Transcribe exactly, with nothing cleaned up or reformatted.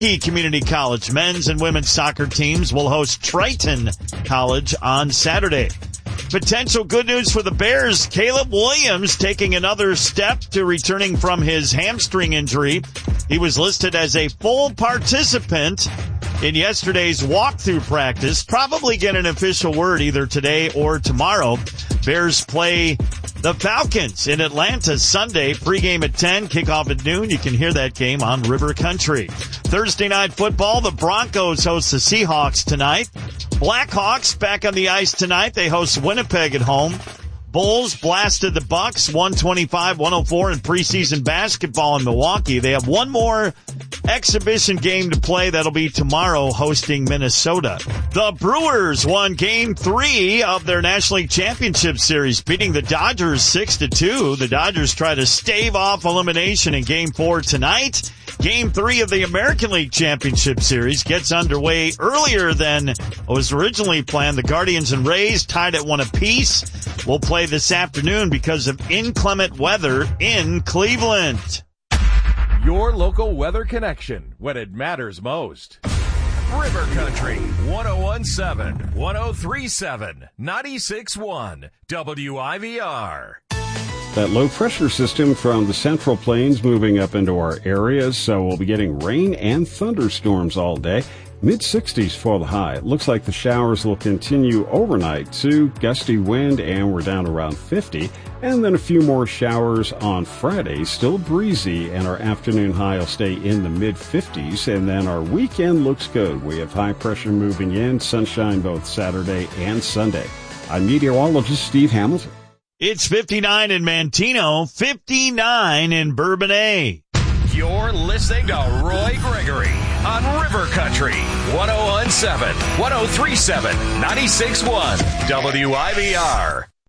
Community College men's and women's soccer teams will host Triton College on Saturday. Potential good news for the Bears. Caleb Williams taking another step to returning from his hamstring injury. He was listed as a full participant in yesterday's walkthrough practice. Probably get an official word either today or tomorrow. Bears play the Falcons in Atlanta Sunday. Pregame at ten, kickoff at noon. You can hear that game on River Country. Thursday night football, the Broncos host the Seahawks tonight. Blackhawks back on the ice tonight. They host Winnipeg at home. Bulls blasted the Bucks one twenty-five one oh four in preseason basketball in Milwaukee. They have one more exhibition game to play. That'll be tomorrow hosting Minnesota. The Brewers won game three of their National League Championship Series, beating the Dodgers six to two. The Dodgers try to stave off elimination in game four tonight. Game three of the American League Championship Series gets underway earlier than was originally planned. The Guardians and Rays tied at one apiece. Will play this afternoon because of inclement weather in Cleveland. Your local weather connection when it matters most. River Country, one oh one point seven, one oh three point seven, ninety-six point one, W I V R. That low pressure system from the Central Plains moving up into our areas, so we'll be getting rain and thunderstorms all day. mid sixties for the high. It looks like the showers will continue overnight to gusty wind, and we're down around fifty. And then a few more showers on Friday, still breezy, and our afternoon high will stay in the mid fifties. And then our weekend looks good. We have high pressure moving in, sunshine both Saturday and Sunday. I'm meteorologist Steve Hamilton. It's fifty-nine in Manteno, fifty-nine in Bourbonnais. You're listening to Roy Gregory on River Country, one oh one point seven, one oh three point seven, ninety-six point one, W I V R.